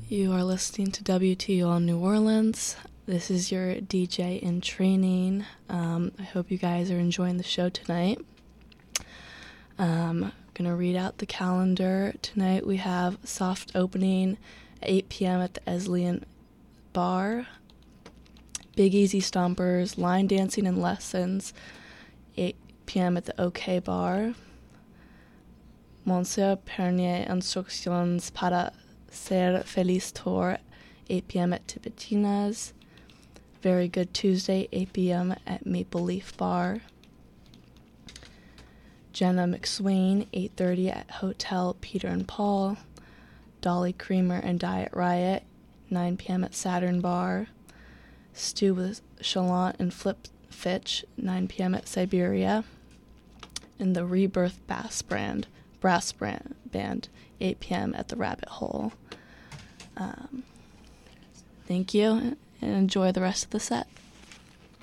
You are listening to WTUL New Orleans. This is your DJ in training. I hope you guys are enjoying the show tonight. I'm going to read out the calendar. Tonight we have soft opening at 8 p.m. at the Eslian Bar. Big Easy Stompers, line dancing and lessons, 8 p.m. at the OK Bar. Monsieur Pernier Instructions para Ser Feliz Tour, 8 p.m. at Tibetina's. Very Good Tuesday, 8 p.m. at Maple Leaf Bar. Jenna McSwain, 8:30 at Hotel Peter and Paul. Dolly Creamer and Diet Riot, 9 p.m. at Saturn Bar. Stew with Chalant and Flip Fitch, 9 p.m. at Siberia. And the Rebirth Brass Band, 8 p.m. at the Rabbit Hole. Thank you, and enjoy the rest of the set.